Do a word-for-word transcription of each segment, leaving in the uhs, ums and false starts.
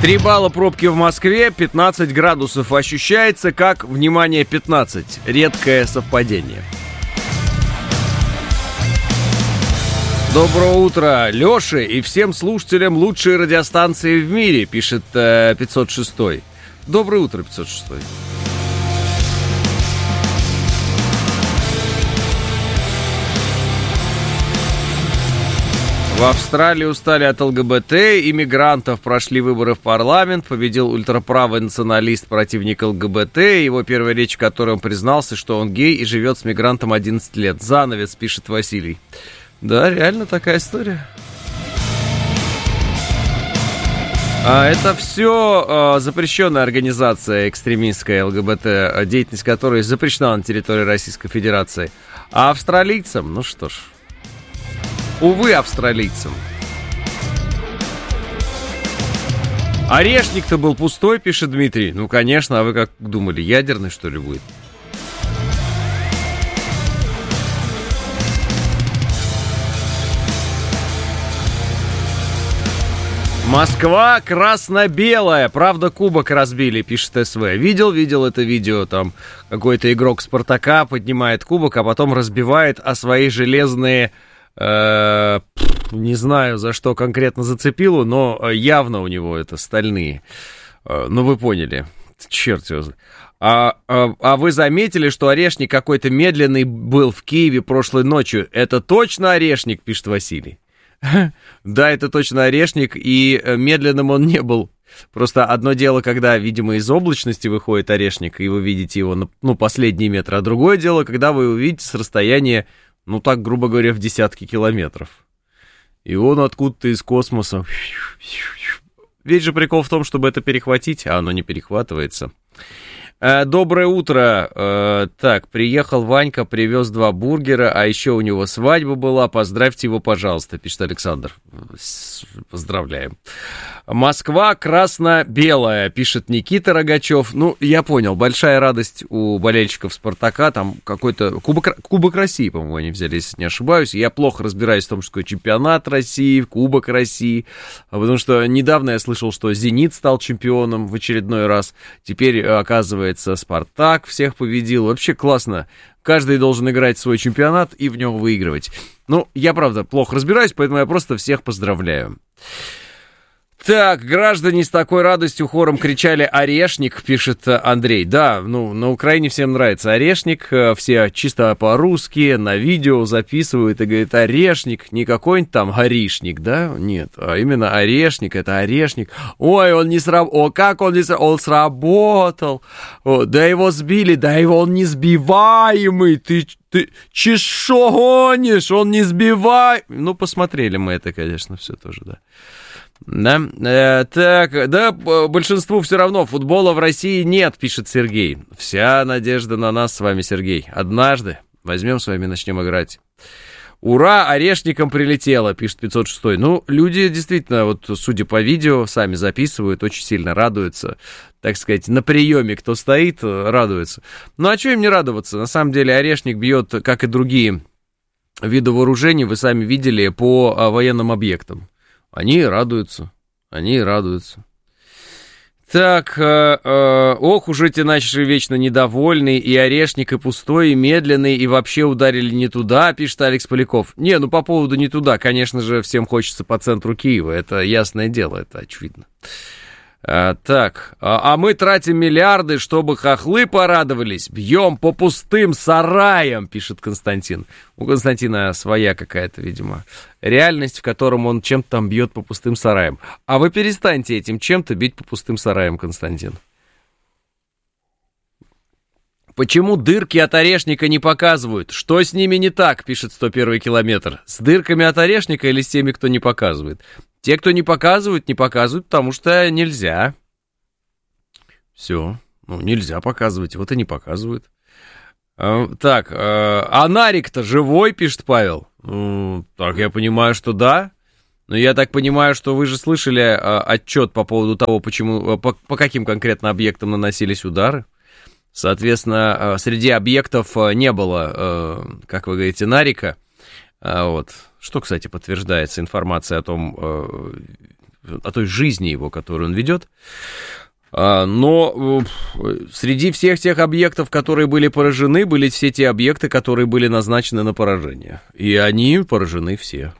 три балла пробки в Москве, пятнадцать градусов ощущается как, внимание, пятнадцать. Редкое совпадение. Доброе утро, Лёше и всем слушателям лучшей радиостанции в мире, пишет э, пятьсот шестой. Доброе утро, пятьсот шестой. В Австралии устали от ЛГБТ, иммигрантов, прошли выборы в парламент, победил ультраправый националист, противник ЛГБТ, его первая речь, в которой он признался, что он гей и живет с мигрантом одиннадцать лет. Занавес, пишет Василий. Да, реально такая история. А это все а, запрещенная организация экстремистская ЛГБТ, деятельность которой запрещена на территории Российской Федерации. А австралийцам, ну что ж, увы, австралийцам. Орешник-то был пустой, пишет Дмитрий. Ну, конечно, а вы как думали, ядерный, что ли, будет? Москва красно-белая. Правда, кубок разбили, пишет СВ. Видел, видел это видео. Там какой-то игрок Спартака поднимает кубок, а потом разбивает о свои железные... Э, не знаю, за что конкретно зацепило, но явно у него это стальные. Э, ну, вы поняли. Черт его. А, а, а вы заметили, что Орешник какой-то медленный был в Киеве прошлой ночью? Это точно Орешник, пишет Василий. Да, это точно Орешник, и медленным он не был. Просто одно дело, когда, видимо, из облачности выходит Орешник, и вы видите его, ну, последние метры, а другое дело, когда вы его видите с расстояния, ну, так, грубо говоря, в десятки километров. И он откуда-то из космоса. Весь же прикол в том, чтобы это перехватить, а оно не перехватывается. Доброе утро. Так, приехал Ванька, привез два бургера, а еще у него свадьба была. Поздравьте его, пожалуйста, пишет Александр. Поздравляем. Москва красно-белая, пишет Никита Рогачев. Ну, я понял, большая радость у болельщиков Спартака. Там какой-то Кубок, Кубок России, по-моему, они взяли, если не ошибаюсь. Я плохо разбираюсь в том, что такое чемпионат России, Кубок России. Потому что недавно я слышал, что «Зенит» стал чемпионом в очередной раз. Теперь, оказывается, «Спартак» всех победил. Вообще классно. Каждый должен играть свой чемпионат и в нем выигрывать. Ну, я, правда, плохо разбираюсь, поэтому я просто всех поздравляю. Так, граждане с такой радостью хором кричали «Орешник», пишет Андрей. Да, ну, на Украине всем нравится Орешник, все чисто по-русски на видео записывают и говорят «Орешник», не какой-нибудь там горишник, да? Нет, а именно Орешник, это Орешник. Ой, он не сработал, о, как он не сработал, он сработал, о, да его сбили, да его он не сбиваемый, ты... Ты чешо гонишь, он не сбивай. Ну, посмотрели мы это, конечно, все тоже, да. Да, э, так, да, большинству все равно, футбола в России нет, пишет Сергей. Вся надежда на нас с вами, Сергей. Однажды возьмем с вами, начнем играть. Ура, Орешникам прилетело, пишет пятьсот шестой. Ну, люди действительно, вот, судя по видео, сами записывают, очень сильно радуются. Так сказать, на приеме кто стоит, радуется. Ну, а что им не радоваться? На самом деле, Орешник бьет, как и другие виды вооружений, вы сами видели, по военным объектам. Они радуются, они радуются. Так, э, э, ох уж эти наши вечно недовольные, и Орешник, и пустой, и медленный, и вообще ударили не туда, пишет Алекс Поляков. Не, ну по поводу не туда, конечно же, всем хочется по центру Киева, это ясное дело, это очевидно. А, так, а, а мы тратим миллиарды, чтобы хохлы порадовались, бьем по пустым сараям, пишет Константин. У Константина своя какая-то, видимо, реальность, в котором он чем-то там бьет по пустым сараям. А вы перестаньте этим чем-то бить по пустым сараям, Константин. Почему дырки от Орешника не показывают? Что с ними не так, пишет сто первый километр. С дырками от Орешника или с теми, кто не показывает? Те, кто не показывают, не показывают, потому что нельзя. Все. Ну, нельзя показывать, вот и не показывают. А, так, а, а Нарик-то живой, пишет Павел. Ну, так, я понимаю, что да. Но я так понимаю, что вы же слышали а, отчет по поводу того, почему, по, по каким конкретно объектам наносились удары. Соответственно, среди объектов не было, как вы говорите, Нарика. Вот. Что, кстати, подтверждается информация о том, о той жизни его, которую он ведет. Но среди всех тех объектов, которые были поражены, были все те объекты, которые были назначены на поражение. И они поражены все.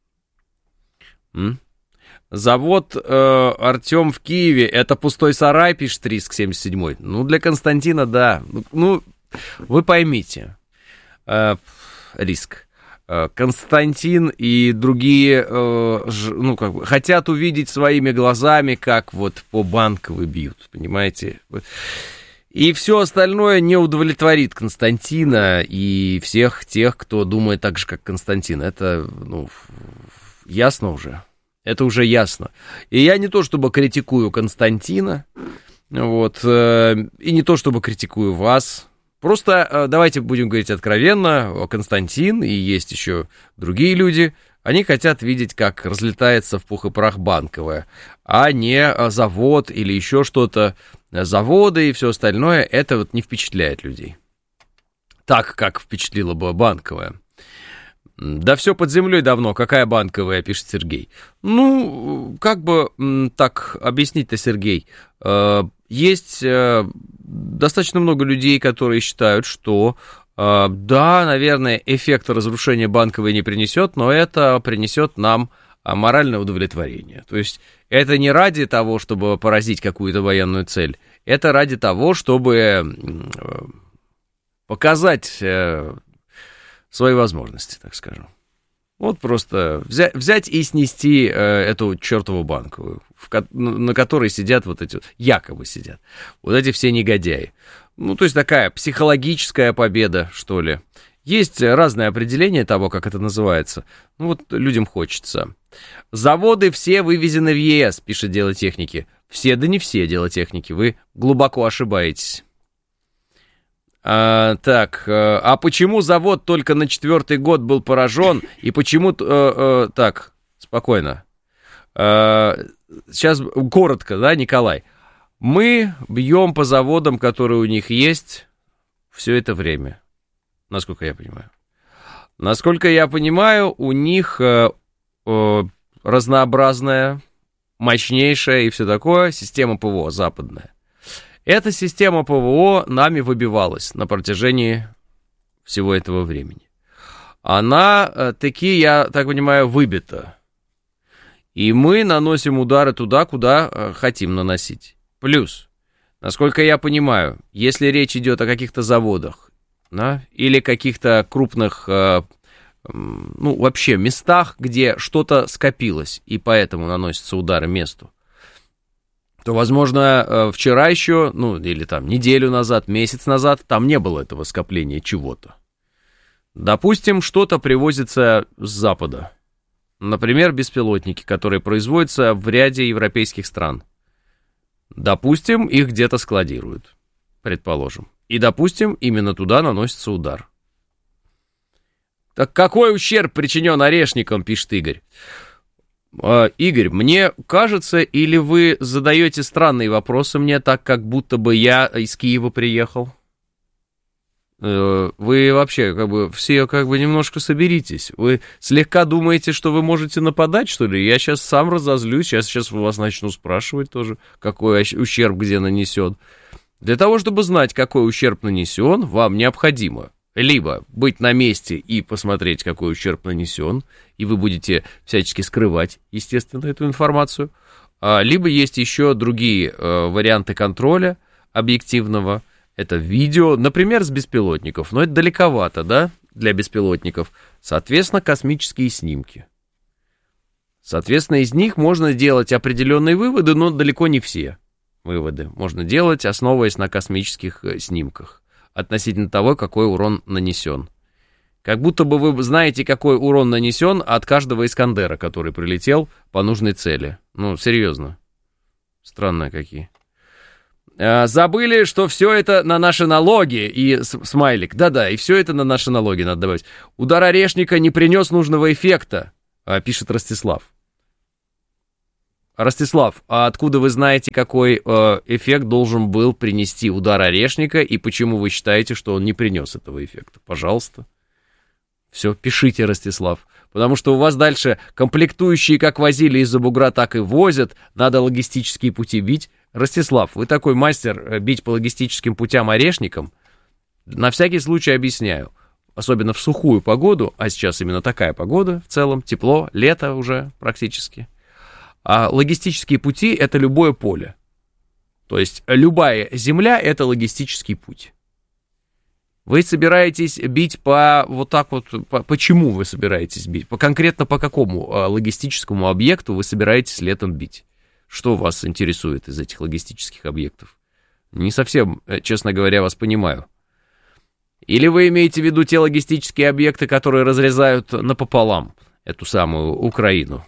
М? Завод э, Артем в Киеве, это пустой сарай, пишет Риск семьдесят семь. Ну, для Константина, да. Ну, вы поймите, э, Риск. Константин и другие, ну, как бы, хотят увидеть своими глазами, как вот по Банковой бьют, понимаете? И все остальное не удовлетворит Константина и всех тех, кто думает так же, как Константин. Это, ну, ясно уже. Это уже ясно. И я не то чтобы критикую Константина, вот, и не то чтобы критикую вас. Просто давайте будем говорить откровенно, Константин и есть еще другие люди, они хотят видеть, как разлетается в пух и прах Банковая, а не завод или еще что-то. Заводы и все остальное, это вот не впечатляет людей. Так, как впечатлила бы Банковая. Да все под землей давно, какая Банковая, пишет Сергей. Ну, как бы так объяснить-то, Сергей? Есть достаточно много людей, которые считают, что да, наверное, эффект разрушения Банковой не принесет, но это принесет нам моральное удовлетворение. То есть это не ради того, чтобы поразить какую-то военную цель, это ради того, чтобы показать свои возможности, так скажем. Вот просто взять, взять и снести э, эту чертову Банковую, в, на которой сидят вот эти, якобы сидят, вот эти все негодяи. Ну, то есть такая психологическая победа, что ли. Есть разные определения того, как это называется. Ну, вот людям хочется. Заводы все вывезены в ЕС, пишет Дело техники. Все, да не все Дело техники, вы глубоко ошибаетесь. А, так, а почему завод только на четвертый год был поражен, и почему... А, а, так, спокойно. А, сейчас коротко, да, Николай? Мы бьем по заводам, которые у них есть, все это время, насколько я понимаю. Насколько я понимаю, у них а, а, разнообразная, мощнейшая и все такое система ПВО западная. Эта система ПВО нами выбивалась на протяжении всего этого времени. Она, таки, я так понимаю, выбита. И мы наносим удары туда, куда хотим наносить. Плюс, насколько я понимаю, если речь идет о каких-то заводах, да, или каких-то крупных, ну, вообще местах, где что-то скопилось, и поэтому наносятся удары месту, то, возможно, вчера еще, ну, или там неделю назад, месяц назад, там не было этого скопления чего-то. Допустим, что-то привозится с Запада. Например, беспилотники, которые производятся в ряде европейских стран. Допустим, их где-то складируют, предположим. И, допустим, именно туда наносится удар. Так какой ущерб причинен орешникам, пишет Игорь. Игорь, мне кажется, или вы задаете странные вопросы мне, так как будто бы я из Киева приехал? Вы вообще, как бы, все как бы немножко соберитесь. Вы слегка думаете, что вы можете нападать, что ли? Я сейчас сам разозлюсь, сейчас, сейчас у вас начну спрашивать тоже, какой ущерб где нанесен. Для того, чтобы знать, какой ущерб нанесен, вам необходимо либо быть на месте и посмотреть, какой ущерб нанесен, и вы будете всячески скрывать, естественно, эту информацию, либо есть еще другие варианты контроля объективного, это видео, например, с беспилотников, но это далековато, да, для беспилотников, соответственно, космические снимки. Соответственно, из них можно делать определенные выводы, но далеко не все выводы можно делать, основываясь на космических снимках относительно того, какой урон нанесен. Как будто бы вы знаете, какой урон нанесен от каждого Искандера, который прилетел по нужной цели. Ну, серьезно. Странные какие. А, забыли, что все это на наши налоги. И смайлик. Да-да, и все это на наши налоги надо добавить. Удар орешника не принес нужного эффекта, пишет Ростислав. Ростислав, а откуда вы знаете, какой э, эффект должен был принести удар орешника, и почему вы считаете, что он не принес этого эффекта? Пожалуйста. Все, пишите, Ростислав. Потому что у вас дальше комплектующие как возили из-за бугра, так и возят. Надо логистические пути бить. Ростислав, вы такой мастер бить по логистическим путям орешникам. На всякий случай объясняю. Особенно в сухую погоду, а сейчас именно такая погода в целом, тепло, лето уже практически. А логистические пути — это любое поле. То есть любая земля — это логистический путь. Вы собираетесь бить по вот так вот, по, почему вы собираетесь бить? По, конкретно по какому а, логистическому объекту вы собираетесь летом бить? Что вас интересует из этих логистических объектов? Не совсем, честно говоря, вас понимаю. Или вы имеете в виду те логистические объекты, которые разрезают напополам эту самую Украину?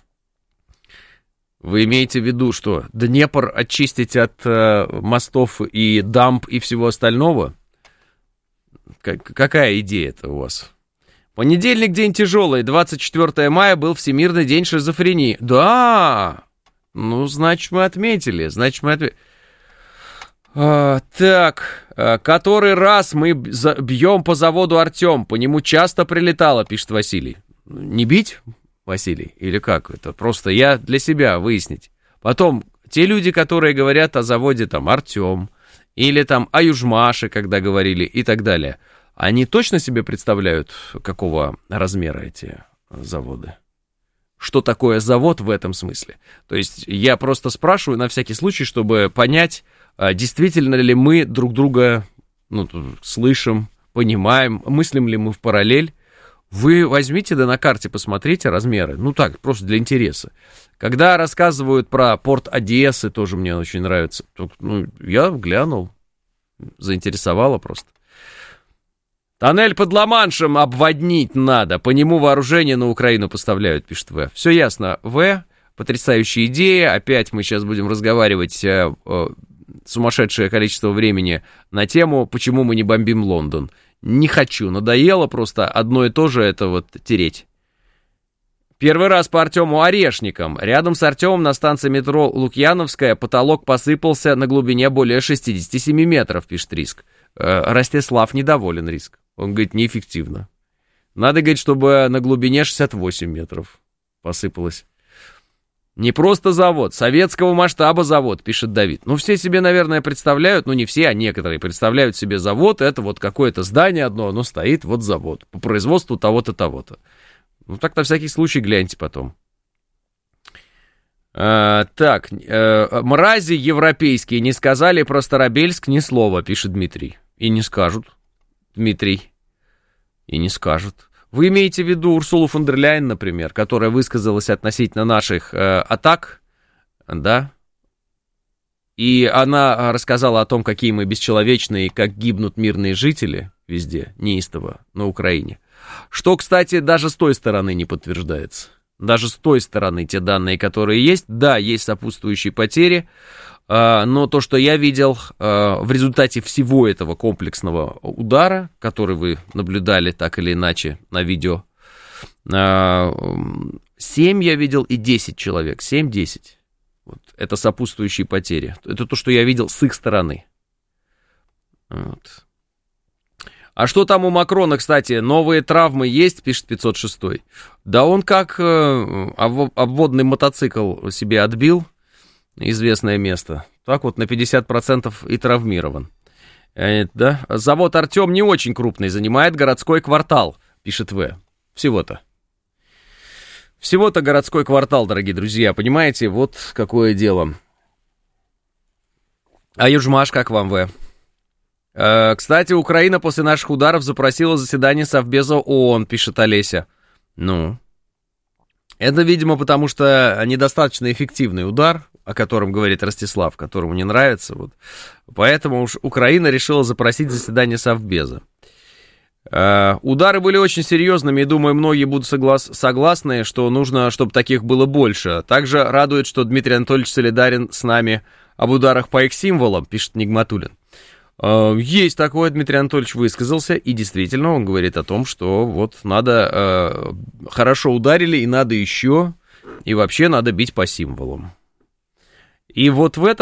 Вы имеете в виду, что Днепр очистить от э, мостов и дамб и всего остального? Как, какая идея-то у вас? Понедельник день тяжелый, двадцать четвёртого мая был Всемирный день шизофрении. Да, ну, значит, мы отметили, значит, мы отметили. А, так, а, который раз мы бьем по заводу Артем, по нему часто прилетало, пишет Василий. Не бить, Василий, или как? Это просто я для себя выяснить. Потом, те люди, которые говорят о заводе там Артем, или там о Южмаше, когда говорили, и так далее, они точно себе представляют, какого размера эти заводы? Что такое завод в этом смысле? То есть я просто спрашиваю на всякий случай, чтобы понять, действительно ли мы друг друга ну, слышим, понимаем, мыслим ли мы в параллель. Вы возьмите, да на карте посмотрите размеры, ну так, просто для интереса. Когда рассказывают про порт Одессы, тоже мне очень нравится, то, ну, я глянул, заинтересовало просто. Тоннель под Ла-Маншем обводнить надо, по нему вооружение на Украину поставляют, пишет В. Все ясно, В, потрясающая идея, опять мы сейчас будем разговаривать э, э, сумасшедшее количество времени на тему, почему мы не бомбим Лондон. Не хочу, надоело просто одно и то же это вот тереть. Первый раз по Артему Орешникам. Рядом с Артемом на станции метро Лукьяновская потолок посыпался на глубине более шестьдесят семь метров, пишет Риск. Э, Ростислав недоволен, Риск. Он говорит, неэффективно. Надо, говорит, чтобы на глубине шестьдесят восемь метров посыпалось. Не просто завод, советского масштаба завод, пишет Давид. Ну, все себе, наверное, представляют, ну, не все, а некоторые представляют себе завод, это вот какое-то здание одно, оно стоит, вот завод, по производству того-то, того-то. Ну, так на всякий случай гляньте потом. А, так, а, мрази европейские не сказали про Старобельск ни слова, пишет Дмитрий. И не скажут, Дмитрий, и не скажут. Вы имеете в виду Урсулу фон дер Ляйен, например, которая высказалась относительно наших э, атак, да? И она рассказала о том, какие мы бесчеловечные, как гибнут мирные жители везде, неистово, на Украине. Что, кстати, даже с той стороны не подтверждается. Даже с той стороны те данные, которые есть, да, есть сопутствующие потери, э, но то, что я видел э, в результате всего этого комплексного удара, который вы наблюдали так или иначе на видео, э, семь я видел и десять человек, семь-десять. Вот, это сопутствующие потери. Это то, что я видел с их стороны. Вот. А что там у Макрона, кстати, новые травмы есть, пишет пятьсот шестой. Да он как э, обводный мотоцикл себе отбил, известное место. Так вот на пятьдесят процентов и травмирован. Э, да? Завод Артем не очень крупный, занимает городской квартал, пишет В. Всего-то. Всего-то городской квартал, дорогие друзья, понимаете, вот какое дело. А Южмаш, как вам, В? Кстати, Украина после наших ударов запросила заседание Совбеза ООН, пишет Олеся. Ну, это, видимо, потому что недостаточно эффективный удар, о котором говорит Ростислав, которому не нравится. Вот. Поэтому уж Украина решила запросить заседание Совбеза. Удары были очень серьезными, и, думаю, многие будут соглас- согласны, что нужно, чтобы таких было больше. Также радует, что Дмитрий Анатольевич солидарен с нами об ударах по их символам, пишет Нигматуллин. Есть такое, Дмитрий Анатольевич высказался, и действительно он говорит о том, что вот надо, э, хорошо ударили, и надо еще, и вообще надо бить по символам. И вот в этом